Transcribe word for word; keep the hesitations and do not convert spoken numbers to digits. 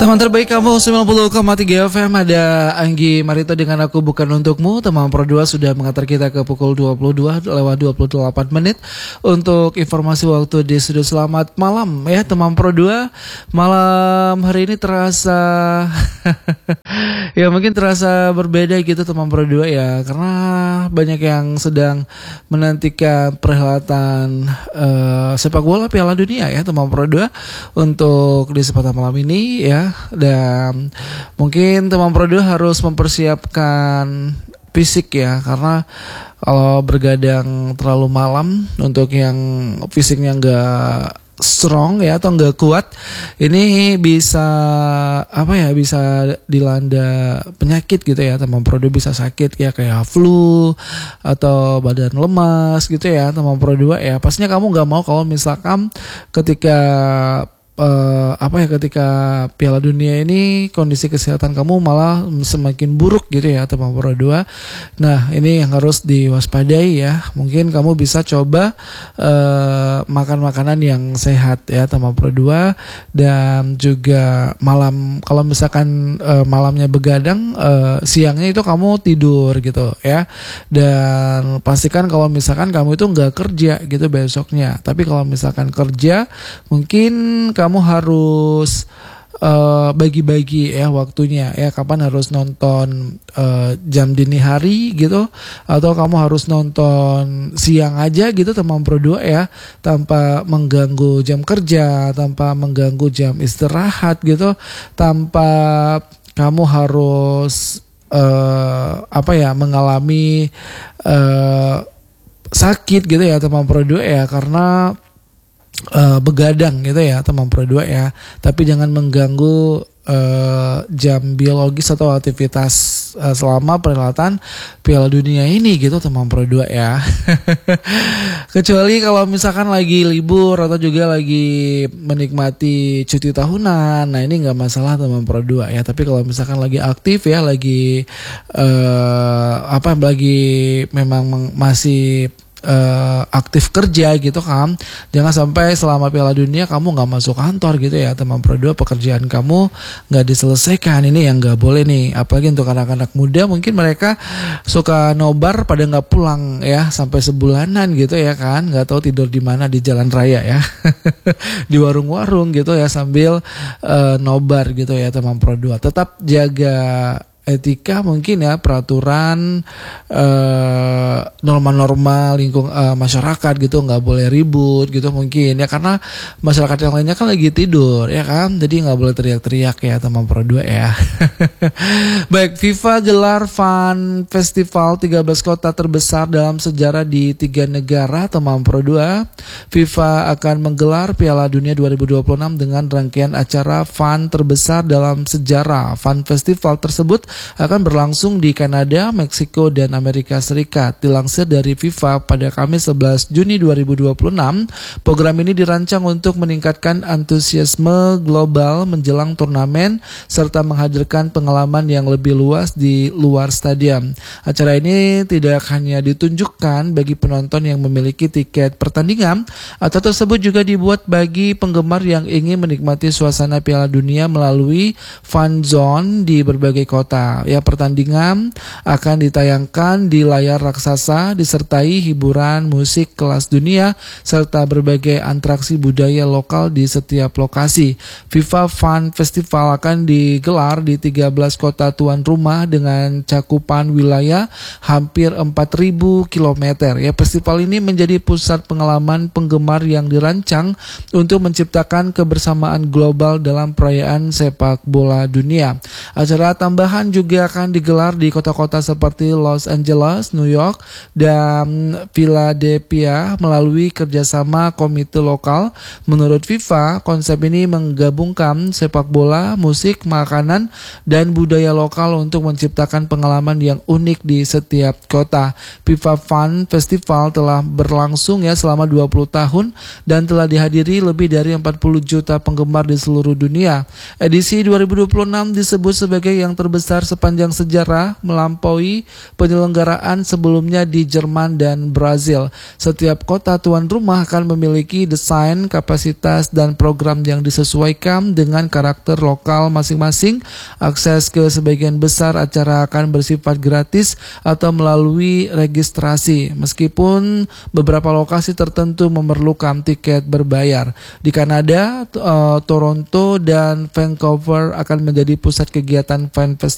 Teman terbaik kamu sembilan puluh koma tiga F M, ada Anggi Marito dengan Aku Bukan Untukmu. Teman Pro dua sudah mengantar kita ke pukul dua puluh dua lewat dua puluh delapan menit untuk informasi waktu di studio. Selamat malam ya teman Pro dua. Malam hari ini terasa ya mungkin terasa berbeda gitu teman Pro dua ya, karena banyak yang sedang menantikan perhelatan uh, sepak bola Piala Dunia ya teman Pro dua untuk di kesempatan malam ini ya. Dan mungkin teman Pro dua harus mempersiapkan fisik ya, karena kalau bergadang terlalu malam untuk yang fisiknya enggak strong ya atau enggak kuat, ini bisa apa ya, bisa dilanda penyakit gitu ya teman Pro dua, bisa sakit ya kayak flu atau badan lemas gitu ya teman Pro dua ya. Pastinya kamu nggak mau kalau misalkan ketika Uh, apa ya ketika Piala Dunia ini kondisi kesehatan kamu malah semakin buruk gitu ya teman Pro dua. Nah ini yang harus diwaspadai ya. Mungkin kamu bisa coba uh, makan makanan yang sehat ya teman Pro dua. Dan juga malam, kalau misalkan uh, malamnya begadang, uh, siangnya itu kamu tidur gitu ya. Dan pastikan kalau misalkan kamu itu nggak kerja gitu besoknya. Tapi kalau misalkan kerja, mungkin kamu harus uh, bagi-bagi ya waktunya ya, kapan harus nonton uh, jam dini hari gitu, atau kamu harus nonton siang aja gitu teman Pro dua ya, tanpa mengganggu jam kerja, tanpa mengganggu jam istirahat gitu, tanpa kamu harus uh, apa ya mengalami uh, sakit gitu ya teman Pro dua ya, karena Uh, begadang gitu ya teman Pro dua ya. Tapi jangan mengganggu uh, jam biologis atau aktivitas uh, selama perhelatan Piala Dunia ini gitu teman Pro dua ya. Kecuali kalau misalkan lagi libur atau juga lagi menikmati cuti tahunan, nah ini nggak masalah teman Pro dua ya. Tapi kalau misalkan lagi aktif ya, lagi uh, apa lagi memang masih Uh, aktif kerja gitu kan, jangan sampai selama Piala Dunia kamu nggak masuk kantor gitu ya teman Pro dua, pekerjaan kamu nggak diselesaikan. Ini yang nggak boleh nih, apalagi untuk anak-anak muda, mungkin mereka suka nobar pada nggak pulang ya sampai sebulanan gitu ya kan, nggak tahu tidur di mana, di jalan raya ya di warung-warung gitu ya sambil uh, nobar gitu ya teman Pro dua. Tetap jaga etika mungkin ya, peraturan uh, norma-norma lingkung uh, masyarakat gitu, nggak boleh ribut gitu mungkin ya, karena masyarakat yang lainnya kan lagi tidur ya kan, jadi nggak boleh teriak-teriak ya teman Pro dua ya. Baik, FIFA gelar Fan Festival tiga belas kota terbesar dalam sejarah di tiga negara teman Pro dua. FIFA akan menggelar Piala Dunia dua ribu dua puluh enam dengan rangkaian acara Fan terbesar dalam sejarah. Fan Festival tersebut akan berlangsung di Kanada, Meksiko, dan Amerika Serikat. Dilansir dari FIFA pada Kamis sebelas Juni dua ribu dua puluh enam, program ini dirancang untuk meningkatkan antusiasme global menjelang turnamen serta menghadirkan pengalaman yang lebih luas di luar stadion. Acara ini tidak hanya ditunjukkan bagi penonton yang memiliki tiket pertandingan, atau tersebut juga dibuat bagi penggemar yang ingin menikmati suasana Piala Dunia melalui fan zone di berbagai kota. Ya, pertandingan akan ditayangkan di layar raksasa disertai hiburan musik kelas dunia serta berbagai atraksi budaya lokal di setiap lokasi. FIFA Fan Festival akan digelar di tiga belas kota tuan rumah dengan cakupan wilayah hampir empat ribu kilometer. Ya, festival ini menjadi pusat pengalaman penggemar yang dirancang untuk menciptakan kebersamaan global dalam perayaan sepak bola dunia. Acara tambahan juga akan digelar di kota-kota seperti Los Angeles, New York, dan Philadelphia melalui kerjasama komite lokal. Menurut FIFA, konsep ini menggabungkan sepak bola, musik, makanan, dan budaya lokal untuk menciptakan pengalaman yang unik di setiap kota. FIFA Fan Festival telah berlangsung ya selama dua puluh tahun dan telah dihadiri lebih dari empat puluh juta penggemar di seluruh dunia. Edisi dua ribu dua puluh enam disebut sebagai yang terbesar berlayar sepanjang sejarah melampaui penyelenggaraan sebelumnya di Jerman dan Brazil. Setiap kota tuan rumah akan memiliki desain, kapasitas, dan program yang disesuaikan dengan karakter lokal masing-masing. Akses ke sebagian besar acara akan bersifat gratis atau melalui registrasi, meskipun beberapa lokasi tertentu memerlukan tiket berbayar. Di Kanada, uh, Toronto dan Vancouver akan menjadi pusat kegiatan Fan Festival